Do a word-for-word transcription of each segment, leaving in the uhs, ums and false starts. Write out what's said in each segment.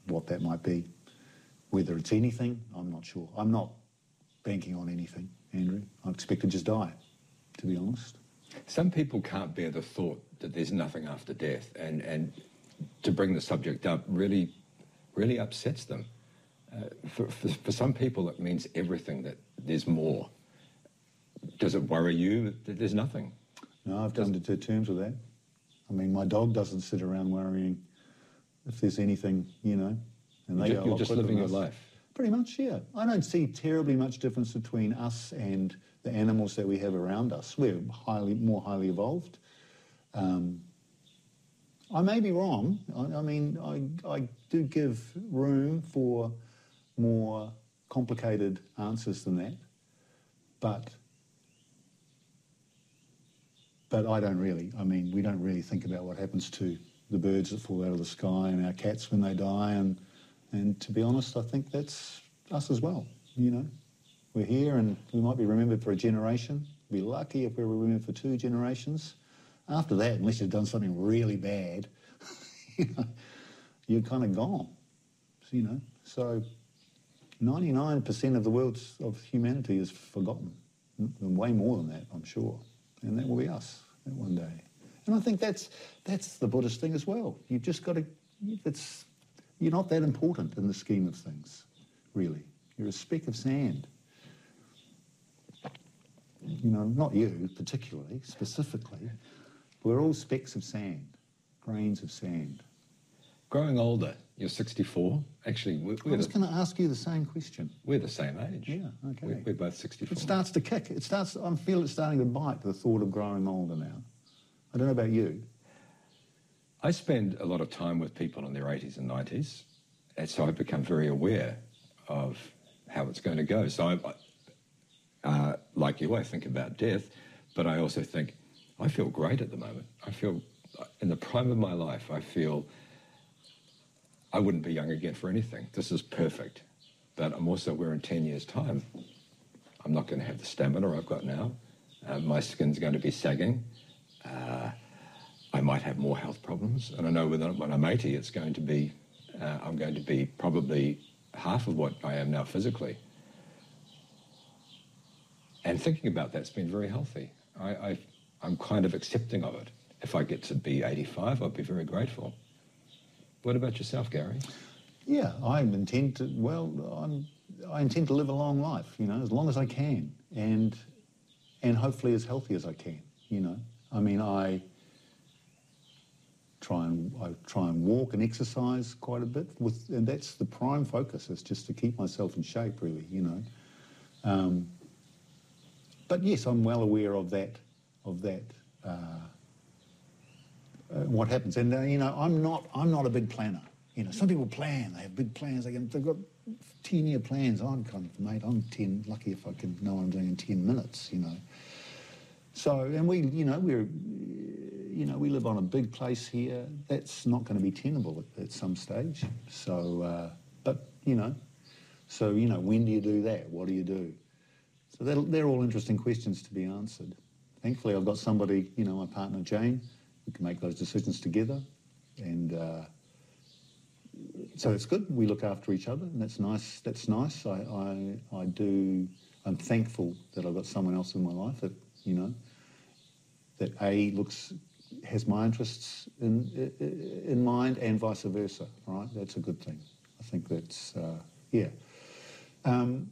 what that might be. Whether it's anything, I'm not sure. I'm not banking on anything, Andrew. I expect to just die, to be honest. Some people can't bear the thought that there's nothing after death, and, and to bring the subject up really, really upsets them. Uh, for, for, for some people, it means everything, that there's more. Does it worry you that there's nothing? No, I've come to terms with that. I mean, my dog doesn't sit around worrying if there's anything, you know. And they you're just, you're just living your life. Pretty much, yeah. I don't see terribly much difference between us and the animals that we have around us. We're highly more highly evolved. Um, I may be wrong. I, I mean, I, I do give room for more complicated answers than that, but but I don't really. I mean, we don't really think about what happens to the birds that fall out of the sky and our cats when they die, and and to be honest, I think that's us as well. You know, we're here and we might be remembered for a generation. We'd be lucky if we were remembered for two generations. After that, unless you've done something really bad, you know, you're kind of gone. You know, so ninety-nine percent of the world's of humanity is forgotten, and way more than that, I'm sure, and that will be us one day. And I think that's that's the Buddhist thing as well. You've just got to. It's you're not that important in the scheme of things, really. You're a speck of sand. You know, not you particularly, specifically. We're all specks of sand, grains of sand. Growing older, you're sixty-four. Actually, we're, we're I was the, going to ask you the same question. We're the same age. Yeah, okay. We're, we're both sixty-four. It starts to kick. It starts. I feel it's starting to bite, the thought of growing older now. I don't know about you. I spend a lot of time with people in their eighties and nineties, and so I've become very aware of how it's going to go. So, I, uh, like you, I think about death, but I also think, I feel great at the moment. I feel, in the prime of my life, I feel I wouldn't be young again for anything. This is perfect. But I'm also aware in ten years' time, I'm not going to have the stamina I've got now. Uh, my skin's going to be sagging. Uh, I might have more health problems. And I know when I'm eighty, it's going to be, uh, I'm going to be probably half of what I am now physically. And thinking about that's been very healthy. I, I, I'm kind of accepting of it. If I get to be eighty-five, I'll be very grateful. What about yourself, Gary? Yeah, I intend to, well, I'm, I intend to live a long life, you know, as long as I can, and and hopefully as healthy as I can, you know. I mean, I try and I try and walk and exercise quite a bit, with, and that's the prime focus, is just to keep myself in shape, really, you know. Um, but yes, I'm well aware of that, of that. Uh, Uh, what happens, and uh, you know, I'm not, I'm not a big planner. You know, some people plan; they have big plans. They can, they've got ten-year plans. I'm kind of, mate, I'm ten. Lucky if I can know what I'm doing in ten minutes. You know. So, and we, you know, we're, you know, we live on a big place here. That's not going to be tenable at, at some stage. So, uh, but you know, so you know, when do you do that? What do you do? So that, they're all interesting questions to be answered. Thankfully, I've got somebody, you know, my partner Jane. We can make those decisions together, and uh, so it's good. We look after each other, and that's nice. That's nice. I, I, I do. I'm thankful that I've got someone else in my life that, you know, that A looks has my interests in in mind, and vice versa. Right? That's a good thing. I think that's uh, yeah. Um,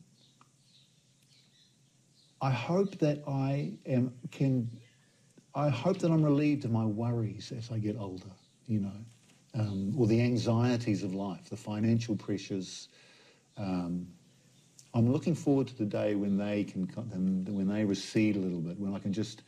I hope that I am can. I hope that I'm relieved of my worries as I get older, you know, um, or the anxieties of life, the financial pressures. Um, I'm looking forward to the day when they can, when they recede a little bit, when I can just,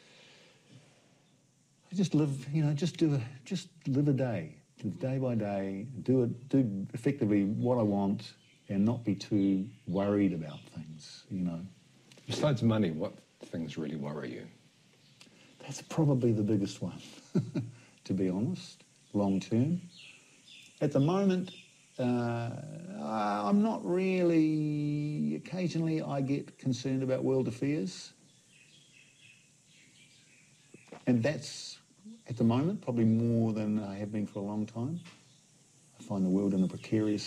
just live, you know, just do a, just live a day, live day by day, do it, do effectively what I want, and not be too worried about things, you know. Besides money, what things really worry you? That's probably the biggest one, to be honest, long term. At the moment, uh, I'm not really, occasionally I get concerned about world affairs. And that's, at the moment, probably more than I have been for a long time. I find the world in a precarious